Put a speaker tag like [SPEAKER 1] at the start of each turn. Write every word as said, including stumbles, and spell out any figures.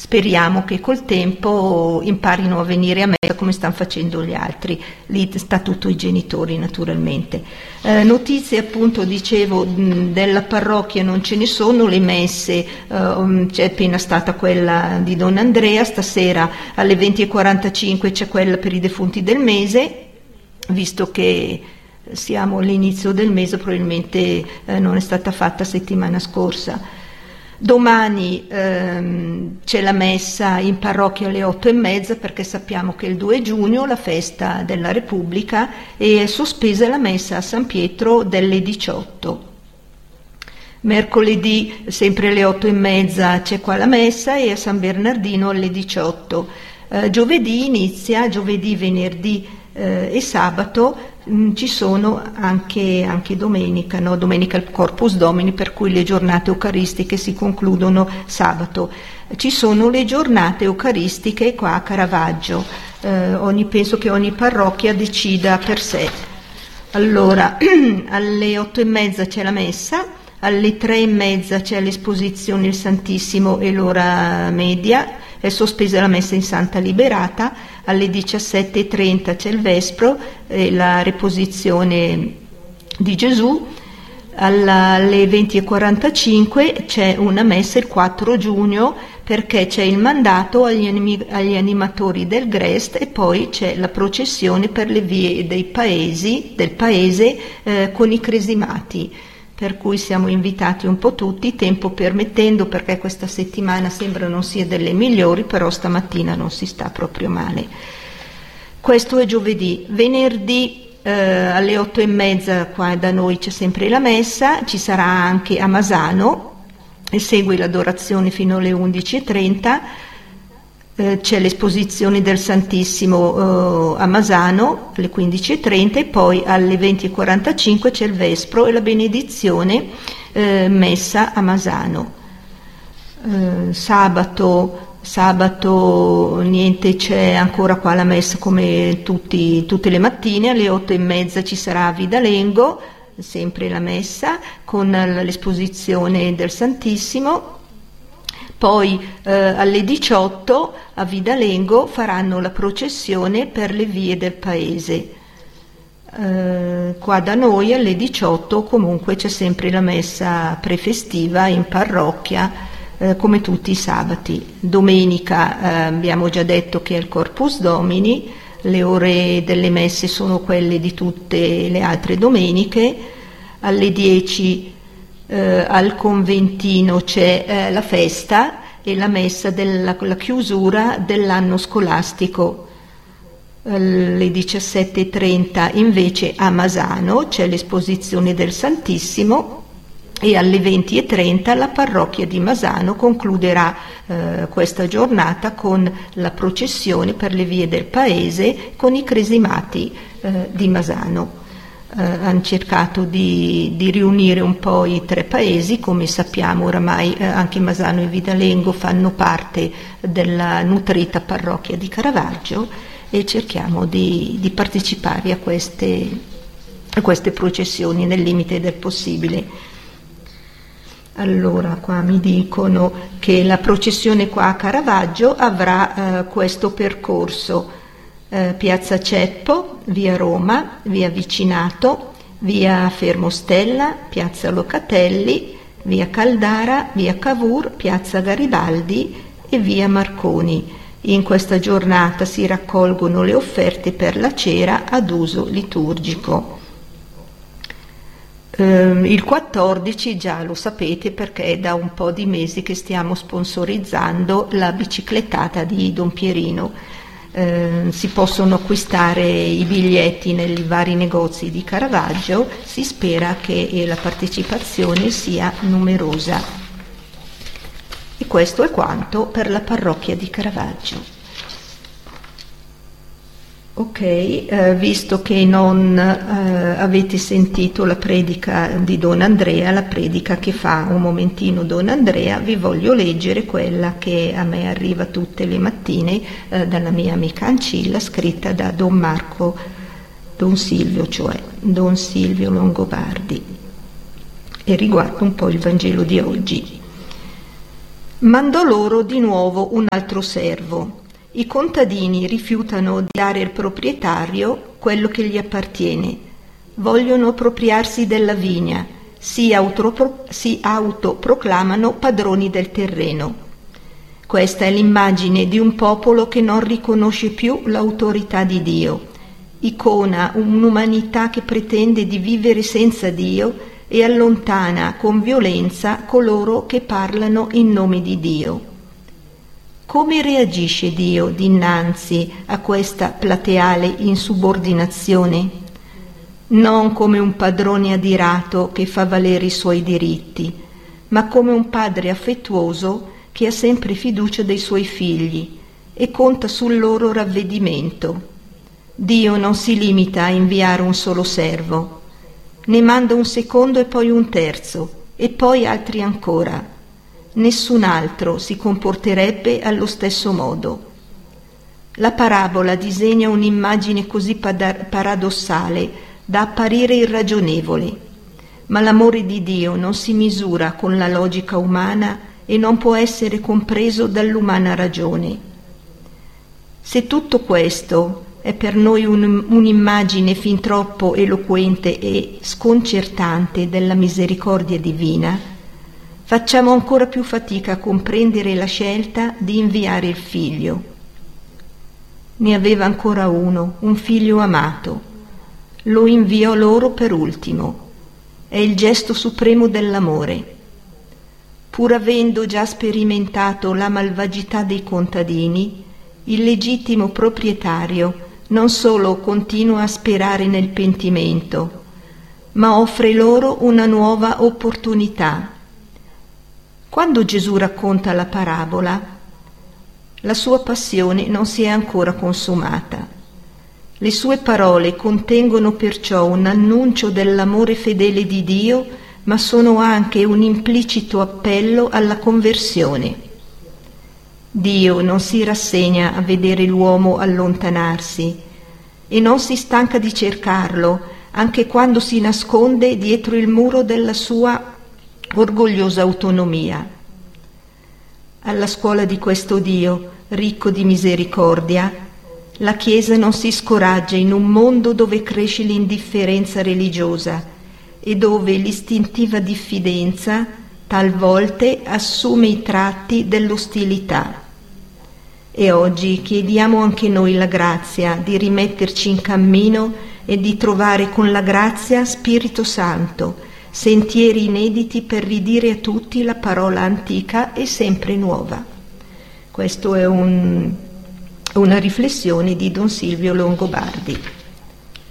[SPEAKER 1] speriamo che col tempo imparino a venire a messa come stanno facendo gli altri, lì sta tutto i genitori naturalmente. Eh, notizie appunto dicevo mh, della parrocchia non ce ne sono, le messe, eh, c'è appena stata quella di Don Andrea, stasera alle venti e quarantacinque c'è quella per i defunti del mese, visto che siamo all'inizio del mese probabilmente eh, non è stata fatta settimana scorsa. Domani ehm, c'è la messa in parrocchia alle otto e mezza perché sappiamo che il due giugno la festa della Repubblica e è sospesa la messa a San Pietro delle diciotto. Mercoledì sempre alle otto e mezza c'è qua la messa e a San Bernardino alle diciotto. Eh, giovedì inizia, giovedì, venerdì eh, e sabato mh, ci sono anche, anche domenica, no? Domenica il Corpus Domini, per cui le giornate eucaristiche si concludono sabato. Ci sono le giornate eucaristiche qua a Caravaggio, eh, ogni, penso che ogni parrocchia decida per sé. Allora, alle otto e mezza c'è la messa, alle tre e mezza c'è l'esposizione Il Santissimo e l'ora media, è sospesa la messa in Santa Liberata, alle diciassette e trenta c'è il Vespro e la Reposizione di Gesù, alla, alle venti e quarantacinque c'è una messa il quattro giugno perché c'è il mandato agli, animi, agli animatori del Grest e poi c'è la processione per le vie dei paesi, del paese eh, con i cresimati. Per cui siamo invitati un po' tutti, tempo permettendo, perché questa settimana sembra non sia delle migliori, però stamattina non si sta proprio male. Questo è giovedì. Venerdì eh, alle otto e mezza qua da noi c'è sempre la messa, ci sarà anche a Masano e segue l'adorazione fino alle undici e trenta. Eh, c'è l'esposizione del Santissimo eh, a Masano alle quindici e trenta e poi alle venti e quarantacinque c'è il Vespro e la benedizione eh, messa a Masano. Eh, sabato, sabato niente, c'è ancora qua la messa come tutti, tutte le mattine, alle otto e mezza ci sarà a Vidalengo, sempre la messa con l'esposizione del Santissimo. Poi eh, alle diciotto a Vidalengo faranno la processione per le vie del paese. Eh, qua da noi alle diciotto comunque c'è sempre la messa prefestiva in parrocchia eh, come tutti i sabati. Domenica eh, abbiamo già detto che è il Corpus Domini, le ore delle messe sono quelle di tutte le altre domeniche. Alle dieci Eh, al conventino c'è eh, la festa e la messa della la chiusura dell'anno scolastico. Alle diciassette e trenta invece a Masano c'è l'esposizione del Santissimo e alle venti e trenta la parrocchia di Masano concluderà eh, questa giornata con la processione per le vie del paese con i cresimati eh, di Masano. Eh, hanno cercato di, di riunire un po' i tre paesi, come sappiamo oramai eh, anche Masano e Vidalengo fanno parte della nutrita parrocchia di Caravaggio e cerchiamo di, di partecipare a queste, a queste processioni nel limite del possibile. Allora qua mi dicono che la processione qua a Caravaggio avrà eh, questo percorso: Eh, Piazza Ceppo, via Roma, via Vicinato, via Fermostella, piazza Locatelli, via Caldara, via Cavour, piazza Garibaldi e via Marconi. In questa giornata si raccolgono le offerte per la cera ad uso liturgico. Eh, il quattordici già lo sapete perché è da un po' di mesi che stiamo sponsorizzando la biciclettata di Don Pierino. Eh, si possono acquistare i biglietti nei vari negozi di Caravaggio, si spera che eh, la partecipazione sia numerosa. E questo è quanto per la parrocchia di Caravaggio. Ok, eh, visto che non eh, avete sentito la predica di Don Andrea, la predica che fa un momentino Don Andrea, vi voglio leggere quella che a me arriva tutte le mattine eh, dalla mia amica Ancilla, scritta da Don Marco, Don Silvio, cioè Don Silvio Longobardi, e riguarda un po' il Vangelo di oggi. Mandò loro di nuovo un altro servo. I contadini rifiutano di dare al proprietario quello che gli appartiene. Vogliono appropriarsi della vigna, si, autopro- si autoproclamano padroni del terreno. Questa è l'immagine di un popolo che non riconosce più l'autorità di Dio, icona un'umanità che pretende di vivere senza Dio e allontana con violenza coloro che parlano in nome di Dio. Come reagisce Dio dinanzi a questa plateale insubordinazione? Non come un padrone adirato che fa valere i suoi diritti, ma come un padre affettuoso che ha sempre fiducia dei suoi figli e conta sul loro ravvedimento. Dio non si limita a inviare un solo servo, ne manda un secondo e poi un terzo, e poi altri ancora. Nessun altro si comporterebbe allo stesso modo. La parabola disegna un'immagine così paradossale da apparire irragionevole, ma l'amore di Dio non si misura con la logica umana e non può essere compreso dall'umana ragione. Se tutto questo è per noi un, un'immagine fin troppo eloquente e sconcertante della misericordia divina, facciamo ancora più fatica a comprendere la scelta di inviare il figlio. Ne aveva ancora uno, un figlio amato. Lo inviò loro per ultimo. È il gesto supremo dell'amore. Pur avendo già sperimentato la malvagità dei contadini, il legittimo proprietario non solo continua a sperare nel pentimento, ma offre loro una nuova opportunità. Quando Gesù racconta la parabola, la sua passione non si è ancora consumata. Le sue parole contengono perciò un annuncio dell'amore fedele di Dio, ma sono anche un implicito appello alla conversione. Dio non si rassegna a vedere l'uomo allontanarsi e non si stanca di cercarlo, anche quando si nasconde dietro il muro della sua orgogliosa autonomia. Alla scuola di questo Dio, ricco di misericordia, la Chiesa non si scoraggia in un mondo dove cresce l'indifferenza religiosa e dove l'istintiva diffidenza talvolta assume i tratti dell'ostilità. E oggi chiediamo anche noi la grazia di rimetterci in cammino e di trovare con la grazia Spirito Santo, sentieri inediti per ridire a tutti la parola antica e sempre nuova. Questo è un, una riflessione di Don Silvio Longobardi.